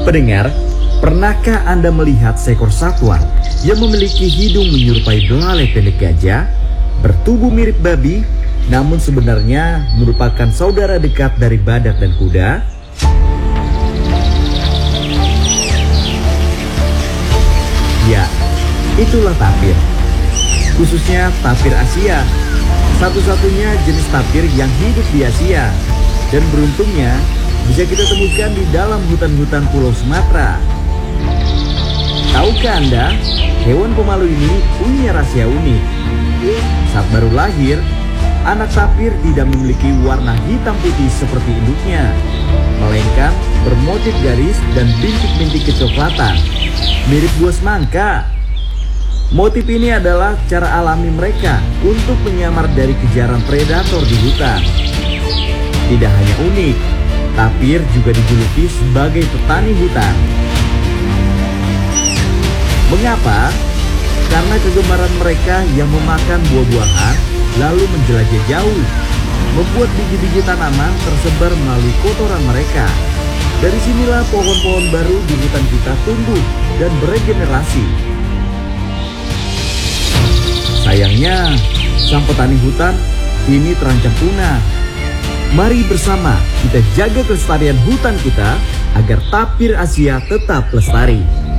Pendengar, pernahkah Anda melihat seekor satwa yang memiliki hidung menyerupai belalai pendek gajah, bertubuh mirip babi, namun sebenarnya merupakan saudara dekat dari badak dan kuda? Ya, itulah tapir. Khususnya tapir Asia. Satu-satunya jenis tapir yang hidup di Asia. Dan beruntungnya bisa kita temukan di dalam hutan-hutan Pulau Sumatera. Tahukah Anda, hewan pemalu ini punya rahasia unik. Saat baru lahir, anak tapir tidak memiliki warna hitam putih seperti induknya, melainkan bermotif garis dan bintik-bintik kecoklatan, mirip buah semangka. Motif ini adalah cara alami mereka untuk menyamar dari kejaran predator di hutan. Tidak hanya unik, tapir juga dijuluki sebagai petani hutan. Mengapa? Karena kegemaran mereka yang memakan buah-buahan lalu menjelajah jauh, membuat biji-biji tanaman tersebar melalui kotoran mereka. Dari sinilah pohon-pohon baru di hutan kita tumbuh dan beregenerasi. Sayangnya, sang petani hutan kini terancam punah. Mari bersama kita jaga kelestarian hutan kita agar tapir Asia tetap lestari.